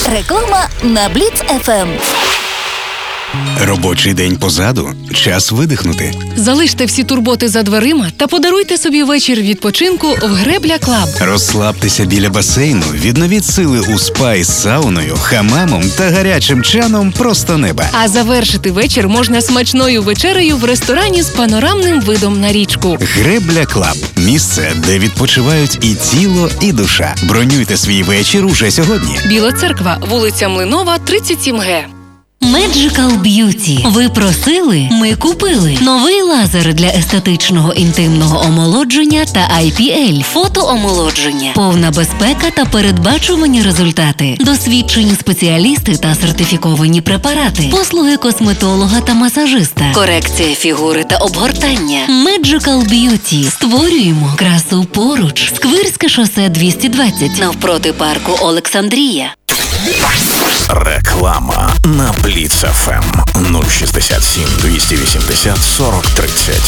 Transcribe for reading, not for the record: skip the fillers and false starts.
Реклама на Бліц ФМ. Робочий день позаду. Час видихнути. Залиште всі турботи за дверима та подаруйте собі вечір відпочинку в Гребля Клаб. Розслабтеся біля басейну, відновіть сили у спа із сауною, хамамом та гарячим чаном просто неба. А завершити вечір можна смачною вечерею в ресторані з панорамним видом на річку. Гребля Клаб – місце, де відпочивають і тіло, і душа. Бронюйте свій вечір уже сьогодні. Біла Церква, вулиця Млинова, 37Г. Magical Beauty. Ви просили? Ми купили. Новий лазер для естетичного інтимного омолодження та IPL – фотоомолодження. Повна безпека та передбачувані результати. Досвідчені спеціалісти та сертифіковані препарати. Послуги косметолога та масажиста. Корекція фігури та обгортання. Magical Beauty. Створюємо красу поруч. Сквирське шосе 220. Навпроти парку Олександрія. Реклама на Бліц ФМ 067 280 40 30.